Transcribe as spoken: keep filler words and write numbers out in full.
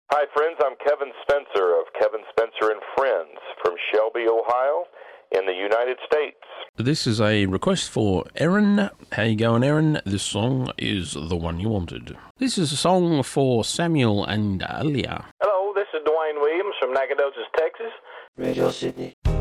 Hi, friends. I'm Kevin Spencer of Kevin Spencer and Friends from Shelby, Ohio, in the United States. This is a request for Erin. How you going, Erin? This song is the one you wanted. This is a song for Samuel and Alia. Hello, this is Dwayne Williams from Nacogdoches, Texas. Radio Sydney.